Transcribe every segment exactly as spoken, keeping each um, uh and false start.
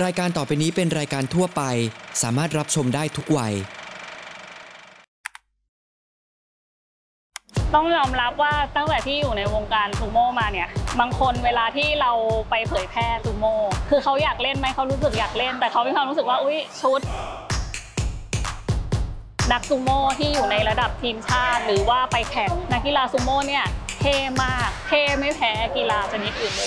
รายการต่อไปนี้เป็นรายการทั่วไปสามารถรับชมได้ทุกวัยต้องยอมรับว่าตั้งแต่ที่อยู่ในวงการซูโม่มาเนี่ยบางคนเวลาที่เราไปเผยแพร่ซูโม่คือเขาอยากเล่นไหมเขารู้สึกอยากเล่นแต่เขามีความรู้สึกว่าอุ๊ยชุดนักซูโม่ที่อยู่ในระดับทีมชาติหรือว่าไปแข่งนักกีฬาซูโม่เนี่ยเท่มากเท่ไม่แพ้กีฬาชนิดอื่นเลย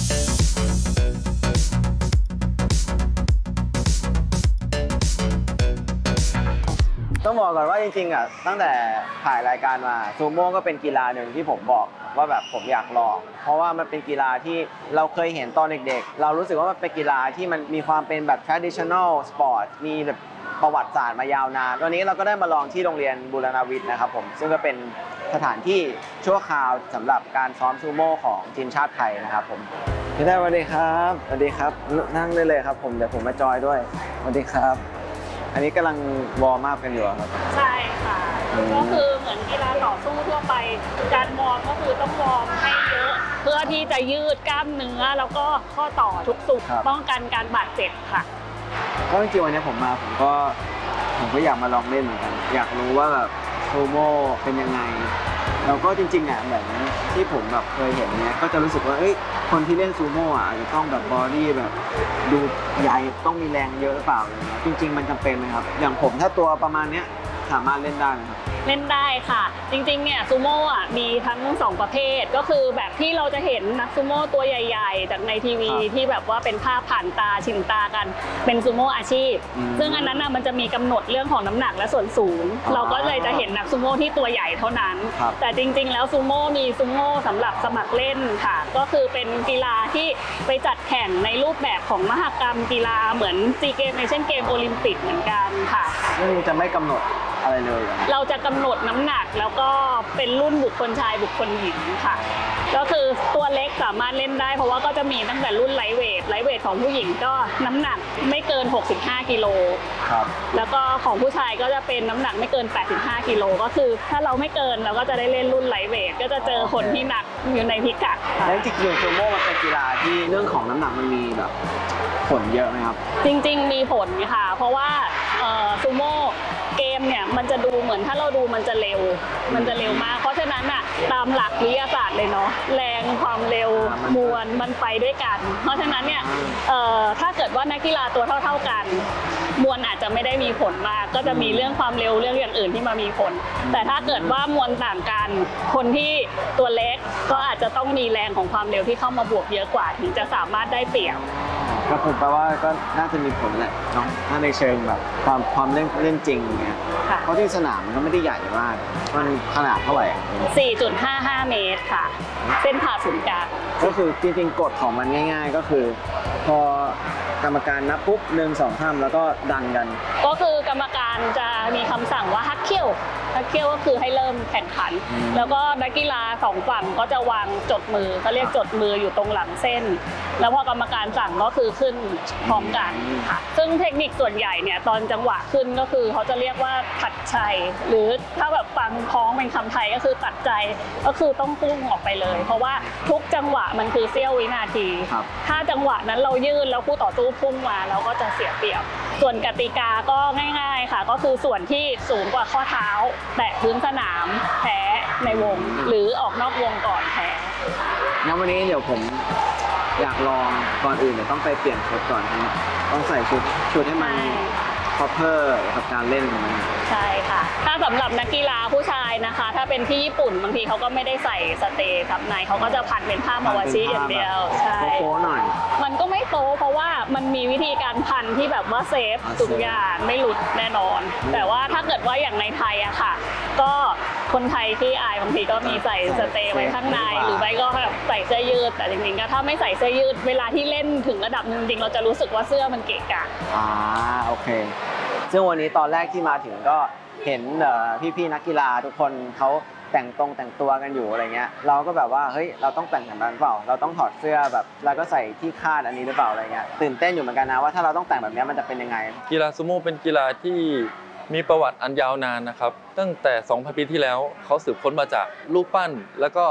ต้องบอกก่อนว่าจริงๆอ่ะตั้งแต่ถ่ายรายการมาซูโม่ก็เป็นกีฬาหนึ่งที่ผมบอกว่าแบบผมอยากลองเพราะว่ามันเป็นกีฬาที่เราเคยเห็นตอนเด็กๆเรารู้สึกว่ามันเป็นกีฬาที่มันมีความเป็นแบบ traditional sport มีแบบประวัติศาสตร์มายาวนานวันนี้เราก็ได้มาลองที่โรงเรียนบูรณวิทย์นะครับผมซึ่งก็เป็นสถานที่ชั่วคราวสำหรับการซ้อมซูโม่ของทีมชาติไทยนะครับผมพี่ได้สวัสดีครับสวัสดีครับนั่งได้เลยครับผมเดี๋ยวผมมาจอยด้วยสวัสดีครับอันนี้กำลังวอร์มอัพกันอยู่ครับใช่ค่ะก็คือเหมือนกีฬาต่อสู้ทั่วไปการวอร์มก็คือต้องวอร์มให้เยอะเพื่อที่จะยืดกล้ามเนื้อแล้วก็ข้อต่อทุกสุขป้องกันการบาดเจ็บค่ะก็จริงๆวันนี้ผมมาผมก็ผมก็อยากมาลองเล่นเหมือนกันอยากรู้ว่าแบบซูโม่เป็นยังไงแล้วก็จริงๆอ่ะเหมือนที่ผมแบบเคยเห็นเนี้ยก็จะรู้สึกว่าเอ้ยคนที่เล่นซูโม่อ่ะอาจจะต้องแบบบอดี้แบบดูใหญ่ต้องมีแรงเยอะหรือเปล่าอะไรเงี้ยจริงๆมันจำเป็นไหมครับอย่างผมถ้าตัวประมาณเนี้ยสามารถเล่นได้ไหมครับเล่นได้ค่ะจริงๆเนี่ยซูโม่อ่ะมีทั้งสองประเภทก็คือแบบที่เราจะเห็นนักซูโม่ตัวใหญ่ๆจากในทีวีที่แบบว่าเป็นภาพผ่านตาชินตากันเป็นซูโม่อาชีพซึ่งอันนั้นน่ะมันจะมีกำหนดเรื่องของน้ำหนักและส่วนสูงเราก็เลยจะเห็นนักซูโม่ที่ตัวใหญ่เท่านั้นแต่จริงๆแล้วซูโม่มีซูโม่สำหรับสมัครเล่นค่ะก็คือเป็นกีฬาที่ไปจัดแข่งในรูปแบบของมหกรรมกีฬาเหมือนซีเกมเอเชียนเกมโอลิมปิกเหมือนกันค่ะนี่จะไม่กำหนดอะไรเลยเราจะกำหนดน้ำหนักแล้วก็เป็นรุ่นบุคคลชายบุคคลหญิงค่ะก็คือตัวเล็กสามารถเล่นได้เพราะว่าก็จะมีตั้งแต่รุ่นไลท์เวทไลท์เวทของผู้หญิงก็น้ำหนักไม่เกินหกสิบห้ากิโลครับแล้วก็ของผู้ชายก็จะเป็นน้ำหนักไม่เกินแปดสิบห้ากิโลก็คือถ้าเราไม่เกินเราก็จะได้เล่นรุ่นไลท์เวทก็จะเจอคนที่หนักอยู่ในพิกัดแล้วจริงๆซูโม่มันเป็นกีฬาที่เรื่องของน้ำหนักมันมีแบบผลเยอะไหมครับจริงๆมีผลค่ะเพราะว่าซูโม่เกมเนี่ยมันจะดูเหมือนถ้าเราดูมันจะเร็วมันจะเร็วมากเพราะฉะนั้นอ่ะตามหลักวิทยาศาสตร์เลยเนาะแรงความเร็วมวลมันไปด้วยกันเพราะฉะนั้นเนี่ยถ้าเกิดว่านักกีฬาตัวเท่าๆกันมวลอาจจะไม่ได้มีผลมากก็จะมีเรื่องความเร็วเรื่องอย่างอื่นที่มามีผลแต่ถ้าเกิดว่ามวลต่างกันคนที่ตัวเล็กก็อาจจะต้องมีแรงของความเร็วที่เข้ามาบวกเยอะกว่าถึงจะสามารถได้เปรียบก็ผมแปลว่าก็น่าจะมีผลแหละเนาะถ้าในเชิงแบบความความเล่นเล่นจริงเงี้ยเพราะที่สนามมันก็ไม่ได้ใหญ่มากมันขนาดเท่าไหร่สี่จุดห้าห้า เมตรค่ะเส้นผ่าศูนย์กลางก็คือจริงๆกฎของมันง่ายๆก็คือพอกรรมการนับปุ๊บหนึ่งสองห้ามแล้วก็ดันกันก็คือกรรมการจะมีคำสั่งว่าฮักเคิลฮักเคิลก็คือให้เริ่มแข่งขันแล้วก็นักกีฬาสองฝั่งก็จะวางจดมือเขาเรียกจดมืออยู่ตรงหลังเส้นแล้วพอกรรมการสั่งก็คือขึ้นพร้อมกันค่ะซึ่งเทคนิคส่วนใหญ่เนี่ยตอนจังหวะขึ้นก็คือเขาจะเรียกว่าตัดใจหรือถ้าแบบฟังพ้องเป็นคำไทยก็คือตัดใจก็คือต้องพุ่งออกไปเลยเพราะว่าทุกจังหวะมันคือเสี้ยววินาทีถ้าจังหวะนั้นเรายืดแล้วคู่ต่อสู้พุ่งมาเราก็จะเสียเปรียบส่วนกติกาก็ง่ายๆค่ะก็คือส่วนที่สูงกว่าข้อเท้าแตะพื้นสนามแพ้ในวงหรือออกนอกวงก่อนแพ้งั้นวันนี้เดี๋ยวผมอยากลองก่อนอื่นเดี๋ยวต้องไปเปลี่ยนชุดก่อนนะต้องใส่ชุดชุดให้มันพอเพอร์กับการเล่นของมันใช่ค่ะถ้าสำหรับนักกีฬาผู้ชายนะคะถ้าเป็นที่ญี่ปุ่นบางทีเขาก็ไม่ได้ใส่สเตย์ทับในเขาก็จะพันเป็นผ้ามาวาชิอย่างเดียวใช่โป๊หน่อยมันก็ไม่โป๊เพราะว่ามันมีวิธีการพันที่แบบว่าเซฟทุกอย่างไม่หลุดแน่นอนแต่ว่าถ้าเกิดว่าอย่างในไทยอะค่ะก็คนไทยที่อายบางทีก็มีใส่สเตย์ไว้ข้างในหรือไม่ก็แบบใส่เสื้อยืดแต่จริงๆก็ถ้าไม่ใส่เสื้อยืดเวลาที่เล่นถึงระดับนึงจริงเราจะรู้สึกว่าเสื้อมันเกะกะอ่าโอเคซึ่งวันนี้ตอนแรกที่มาถึงก็เห็นพี่ๆนักกีฬาทุกคนเขาแต่งตรงแต่งตัวกันอยู่อะไรเงี้ยเราก็แบบว่าเฮ้ยเราต้องแต่งแบบนั้นเปล่าเราต้องถอดเสื้อแบบแล้วก็ใส่ที่คาดอันนี้หรือเปล่าอะไรเงี้ยตื่นเต้นอยู่เหมือนกันนะว่าถ้าเราต้องแต่งแบบนี้มันจะเป็นยังไงกีฬาซูโม่เป็นกีฬาที่มีประวัติอันยาวนานนะครับตั้งแต่ สองพัน ปีที่แล้วเขาสืบค้นมาจากรูปปั้นแล้วก็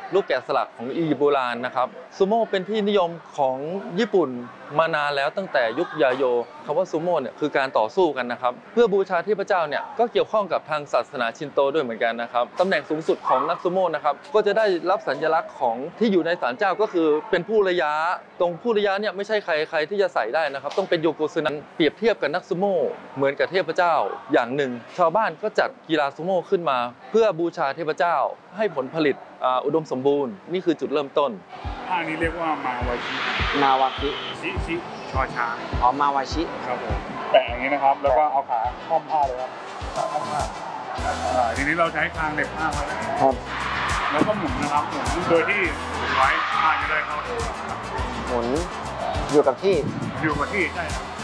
รูปแกะสลักของอียิปต์โบราณนะครับซูโม่เป็นที่นิยมของญี่ปุ่นมานานแล้วตั้งแต่ยุคยาโยคำว่าซูโม่เนี่ยคือการต่อสู้กันนะครับเพื่อบูชาเทพเจ้าเนี่ยก็เกี่ยวข้องกับทางศาสนาชินโตด้วยเหมือนกันนะครับตำแหน่งสูงสุดของนักซูโม่นะครับก็จะได้รับสัญลักษณ์ของที่อยู่ในศาลเจ้าก็คือเป็นผู้ระยะตรงผู้ระยะเนี่ยไม่ใช่ใครใครที่จะใส่ได้นะครับต้องเป็นโยโกซึนันเปรียบเทียบกับนักซูโม่เหมือนกับเทพเจ้าอย่างหนึ่งชาวบ้านก็จัดกีฬาซูโม่ขึ้นมาเพื่อบูชาเทพเจ้าให้ผลผลิตอุดมสมบูรณ์นี่คือจุดเริ่มต้นท่านี้เรียกว่ามาวาชิมาวาคิชิชิชอช้างอ๋อมาวาชิครับผมแปะอย่างนี้นะครับแล้วก็เอาขาค้อมผ้าเลยครับค้อมผ้าอ่าทีนี้เราใช้คางเหน็บผ้าไว้นะครับ แล้วก็หมุนนะครับหมุนโดยที่หมุนไว้ผ้าจะได้เข้าตัวหมุนอยู่กับที่อยู่กับที่ใช่ครับ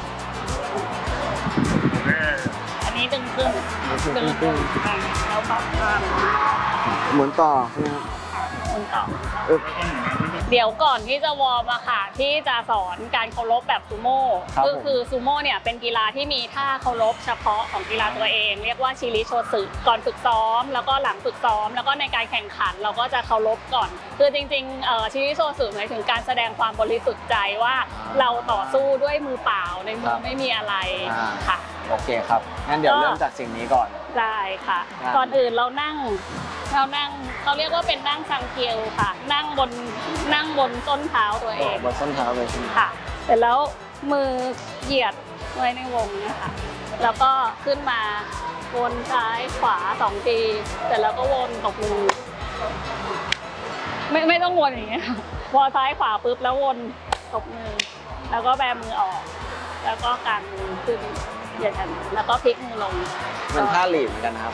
โอเคอันนี้ดึงขึ้นดึงขึ้นอ่าแล้วก็ข้ามหมุนต่อใช่ไหมครับคุณต่ออึ๊บเดี๋ยวก่อนที่จะวอร์มอะค่ะที่จะสอนการเคารพแบบซูโม่ครับก็ผมคือซูโม่เนี่ยเป็นกีฬาที่มีท่าเคารพเฉพาะของกีฬาตัวเอง เรียกว่าชิริโชสึก่อนฝึกซ้อม แล้วก็หลังฝึกซ้อม แล้วก็ในการแข่งขันเราก็จะเคารพก่อนคือจริงๆเอ่อชิริโชสึหมายถึงการแสดงความบริสุทธิ์ใจว่าเราต่อสู้ด้วยมือเปล่าในมือไม่มีอะไรค่ะโอเคครับงั้นเดี๋ยวเริ่มจากสิ่งนี้ก่อนได้ค่ะได้ก่อนอื่นเรานั่งเรานั่งเขาเรียกว่าเป็นนั่งซังเกียวค่ะ นั่งบนนั่งบนส้นเท้าตัวเองบนส้นเท้าเลยใช่ไหมค่ะเสร็จแล้วมือเหยียดไว้ในวงเนะคะแล้วก็ขึ้นมาวนซ้ายขวาสองทีเสร็จแล้วก็วนตกมือไม่ไม่ต้องวนอย่างเงี้ยค่ะวอซ้ายขวาปุ๊บแล้ววนตกมือ แล้วก็แบมือออก แล้วก็กางมือขึ้นอย่างนั้นแล้วก็พลิกมือลงมันท่าหลีบเหมือนกันนะครับ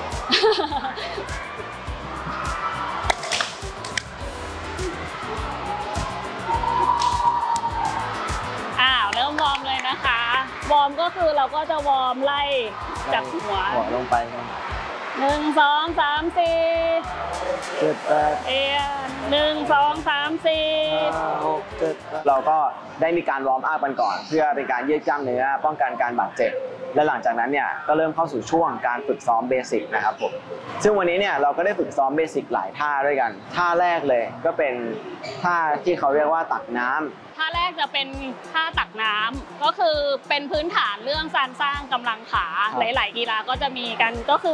อ้าวเริ่มวอร์มเลยนะคะ วอร์มก็คือเราก็จะวอร์มไล่จากหัวหัวลงไปครับหนึ่งสองสามสี่เจ็ดแปดเอียนหนึ่งสองสามสี่ห้าหกเจ็ดแปดเราก็ได้มีการวอร์มอัพกันก่อน เพื่อเป็นการยืดกล้ามเนื้อป้องกันการบาดเจ็บและหลังจากนั้นเนี่ยก็เริ่มเข้าสู่ช่วงการฝึกซ้อมเบสิกนะครับผมซึ่งวันนี้เนี่ยเราก็ได้ฝึกซ้อมเบสิกหลายท่าด้วยกันท่าแรกเลยก็เป็นท่าที่เขาเรียกว่าตักน้ำท่าแรกจะเป็นท่าตักน้ำก็คือเป็นพื้นฐานเรื่องการสร้างกำลังขาครับหลาย ๆ กีฬาก็จะมีกันก็คือ